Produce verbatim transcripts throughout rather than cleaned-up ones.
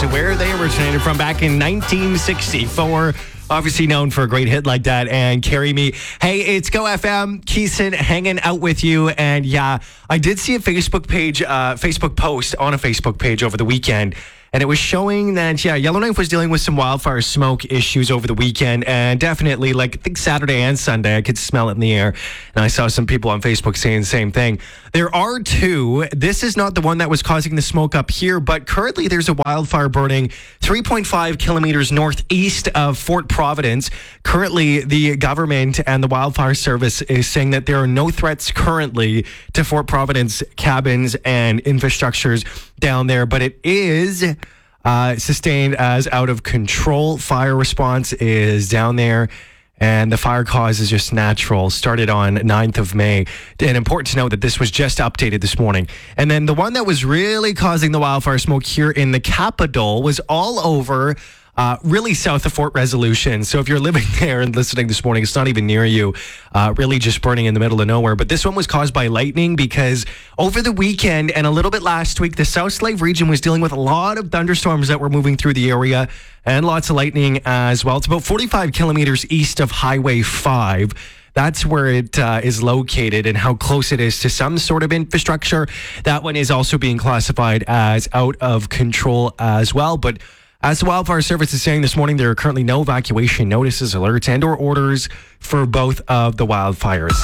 where they originated from back in nineteen sixty-four. Obviously known for a great hit like that, and Carry Me. Hey, it's Go F M, Keeson hanging out with you. And yeah, I did see a Facebook page, uh, Facebook post on a Facebook page over the weekend. And it was showing that, yeah, Yellowknife was dealing with some wildfire smoke issues over the weekend. And definitely, like, I think Saturday and Sunday, I could smell it in the air. And I saw some people on Facebook saying the same thing. There are two. This is not the one that was causing the smoke up here, but currently there's a wildfire burning three point five kilometers northeast of Fort Providence. Currently, the government and the wildfire service is saying that there are no threats currently to Fort Providence cabins and infrastructures down there, but it is uh, sustained as out of control. Fire response is down there, and the fire cause is just natural. Started on ninth of May. And important to note that this was just updated this morning. And then the one that was really causing the wildfire smoke here in the capital was all over Uh, really south of Fort Resolution. So if you're living there and listening this morning, it's not even near you, uh, really just burning in the middle of nowhere. But this one was caused by lightning because over the weekend and a little bit last week, the South Slave region was dealing with a lot of thunderstorms that were moving through the area and lots of lightning as well. It's about forty-five kilometers east of Highway five. That's where it uh, is located and how close it is to some sort of infrastructure. That one is also being classified as out of control as well. But as the Wildfire Service is saying this morning, there are currently no evacuation notices, alerts, and or orders for both of the wildfires.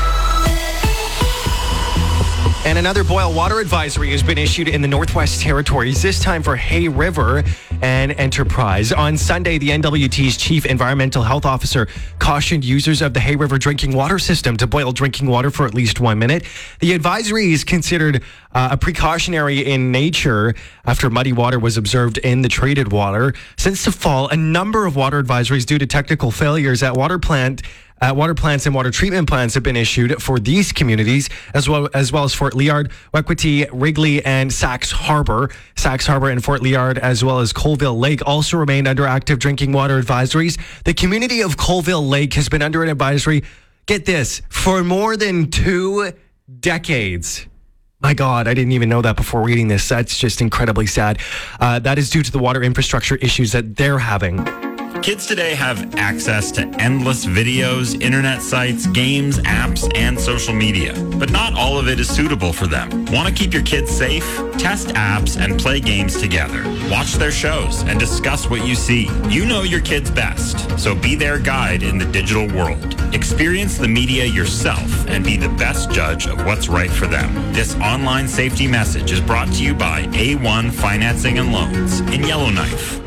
And another boil water advisory has been issued in the Northwest Territories, this time for Hay River and Enterprise. On Sunday, the N W T's Chief Environmental Health Officer cautioned users of the Hay River drinking water system to boil drinking water for at least one minute. The advisory is considered uh, a precautionary in nature after muddy water was observed in the treated water. Since the fall, a number of water advisories due to technical failures at water plant Uh, water plants and water treatment plants have been issued for these communities, as well as well as Fort Liard, Wequity, Wrigley, and Sax Harbor. Sax Harbor and Fort Liard, as well as Colville Lake, also remain under active drinking water advisories. The community of Colville Lake has been under an advisory, get this, for more than two decades. My God, I didn't even know that before reading this. That's just incredibly sad. Uh, that is due to the water infrastructure issues that they're having. Kids today have access to endless videos, internet sites, games, apps, and social media. But not all of it is suitable for them. Want to keep your kids safe? Test apps and play games together. Watch their shows and discuss what you see. You know your kids best, so be their guide in the digital world. Experience the media yourself and be the best judge of what's right for them. This online safety message is brought to you by A one Financing and Loans in Yellowknife.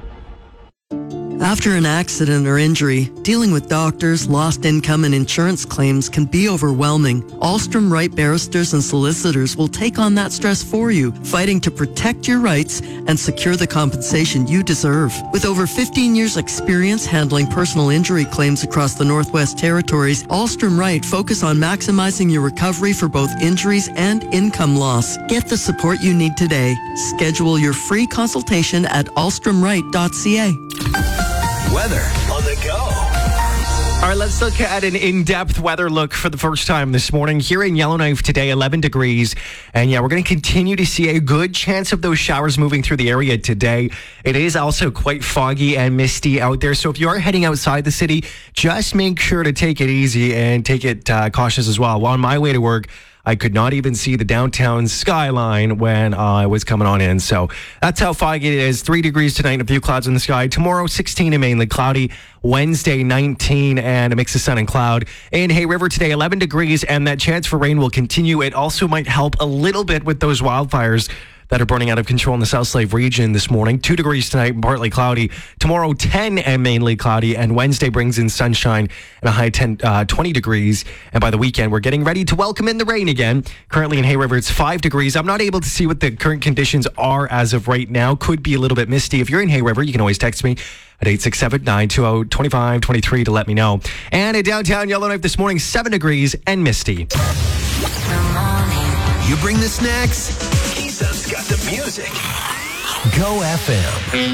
After an accident or injury, dealing with doctors, lost income, and insurance claims can be overwhelming. Alstrom Wright Barristers and Solicitors will take on that stress for you, fighting to protect your rights and secure the compensation you deserve. With over fifteen years experience handling personal injury claims across the Northwest Territories, Alstrom Wright focus on maximizing your recovery for both injuries and income loss. Get the support you need today. Schedule your free consultation at alstrom wright dot c a. Weather on the go. All right, let's look at an in-depth weather look for the first time this morning. Here in Yellowknife today, eleven degrees. And yeah, we're going to continue to see a good chance of those showers moving through the area today. It is also quite foggy and misty out there. So if you are heading outside the city, just make sure to take it easy and take it uh, cautious as well. While on my way to work, I could not even see the downtown skyline when uh, I was coming on in. So that's how foggy it is. Three degrees tonight and a few clouds in the sky. Tomorrow, sixteen and mainly cloudy. Wednesday, nineteen and a mix of sun and cloud. In Hay River today, eleven degrees, and that chance for rain will continue. It also might help a little bit with those wildfires that are burning out of control in the South Slave region this morning. Two degrees tonight, partly cloudy. Tomorrow, ten and mainly cloudy. And Wednesday brings in sunshine and a high ten, uh, twenty degrees. And by the weekend, we're getting ready to welcome in the rain again. Currently in Hay River, it's five degrees. I'm not able to see what the current conditions are as of right now. Could be a little bit misty. If you're in Hay River, you can always text me at eight six seven, nine two zero, two five two three to let me know. And in downtown Yellowknife this morning, seven degrees and misty. You bring the snacks, Keeson's got the music. Go F M.